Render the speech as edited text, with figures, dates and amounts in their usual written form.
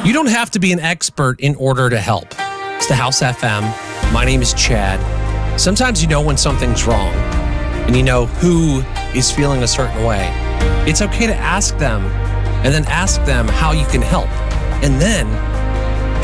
You don't have to be an expert in order to help. It's the House FM. My name is Chad. Sometimes you know when something's wrong and you know who is feeling a certain way. It's okay to ask them and then ask them how you can help. And then